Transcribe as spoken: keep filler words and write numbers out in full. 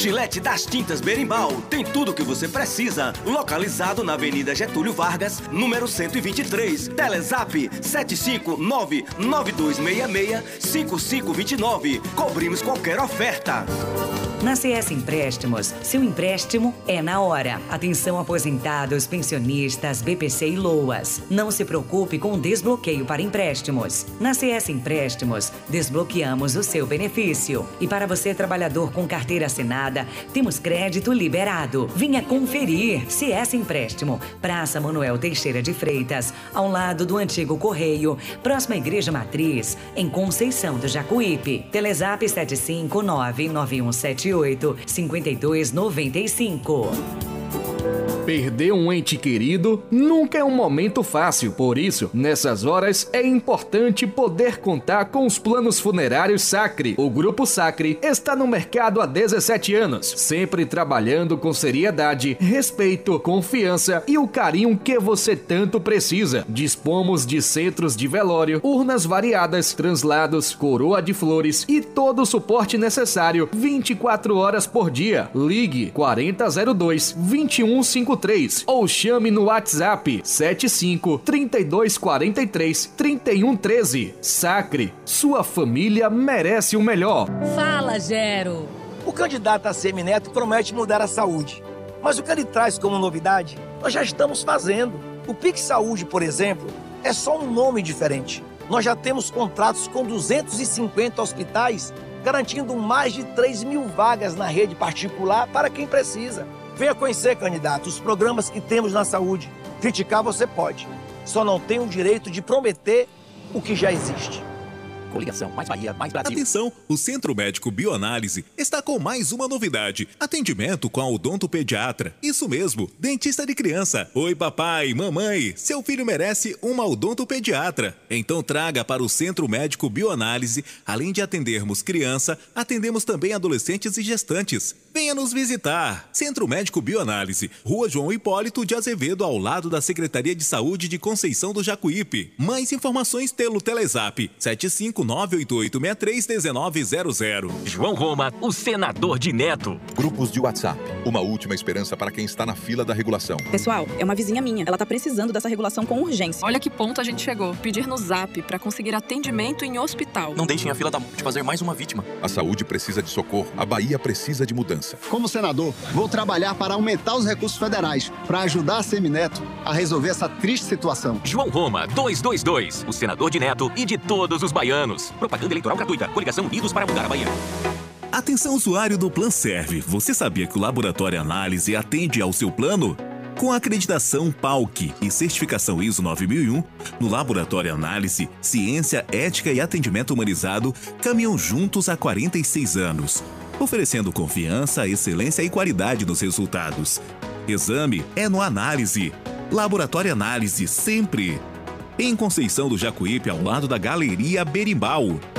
Gillette das Tintas Berimbau tem tudo o que você precisa. Localizado na Avenida Getúlio Vargas, número cento e vinte e três. Telezap sete cinco nove nove dois seis seis cinco cinco dois nove. Cobrimos qualquer oferta. Na C S Empréstimos, seu empréstimo é na hora. Atenção aposentados, pensionistas, B P C e LOAS. Não se preocupe com o desbloqueio para empréstimos. Na C S Empréstimos, desbloqueamos o seu benefício. E para você, trabalhador com carteira assinada, temos crédito liberado. Venha conferir. C S Empréstimo, Praça Manuel Teixeira de Freitas, ao lado do antigo Correio, próxima à Igreja Matriz, em Conceição do Jacuípe. Telezap sete cinco nove nove um sete oito cinco dois nove cinco. Perder um ente querido nunca é um momento fácil, por isso, nessas horas é importante poder contar com os planos funerários Sacre. O Grupo Sacre está no mercado há dezessete anos, sempre trabalhando com seriedade, respeito, confiança e o carinho que você tanto precisa. Dispomos de centros de velório, urnas variadas, translados, coroa de flores e todo o suporte necessário vinte e quatro horas por dia. Ligue quarenta zero dois, vinte e um cinquenta e três ou chame no WhatsApp sete cinco, trinta e dois, quarenta e três, trinta e um, treze. Sacre, sua família merece o melhor. Fala, Gero. O candidato a Semineto promete mudar a saúde, mas o que ele traz como novidade, nós já estamos fazendo. O Pix Saúde, por exemplo, é só um nome diferente. Nós já temos contratos com duzentos e cinquenta hospitais, garantindo mais de três mil vagas na rede particular para quem precisa. Venha conhecer, candidato, os programas que temos na saúde. Criticar você pode, só não tem o direito de prometer o que já existe. Coligação, mais Bahia, mais Brasil. Atenção, o Centro Médico Bioanálise está com mais uma novidade. Atendimento com a odontopediatra. Isso mesmo, dentista de criança. Oi, papai, mamãe, seu filho merece uma odontopediatra. Então traga para o Centro Médico Bioanálise. Além de atendermos criança, atendemos também adolescentes e gestantes. Venha nos visitar. Centro Médico Bioanálise, Rua João Hipólito de Azevedo, ao lado da Secretaria de Saúde de Conceição do Jacuípe. Mais informações pelo Telezap sete cinco nove oito oito seis três um nove zero zero. João Roma, o senador de Neto. Grupos de WhatsApp, uma última esperança para quem está na fila da regulação. Pessoal, é uma vizinha minha, ela tá precisando dessa regulação com urgência. Olha que ponto a gente chegou. Pedir no Zap para conseguir atendimento em hospital. Não deixem a fila da morte fazer mais uma vítima. A saúde precisa de socorro, a Bahia precisa de mudança. Como senador, vou trabalhar para aumentar os recursos federais, para ajudar a Semineto a resolver essa triste situação. João Roma, duzentos e vinte e dois, o senador de Neto e de todos os baianos. Propaganda eleitoral gratuita. Coligação Unidos para mudar a Bahia. Atenção, usuário do Plan Serve. Você sabia que o Laboratório Análise atende ao seu plano? Com a acreditação P A U C e certificação I S O nove mil e um, no Laboratório Análise, ciência, ética e atendimento humanizado caminham juntos há quarenta e seis anos, oferecendo confiança, excelência e qualidade nos resultados. Exame é no Análise. Laboratório Análise, sempre. Em Conceição do Jacuípe, ao lado da Galeria Berimbau.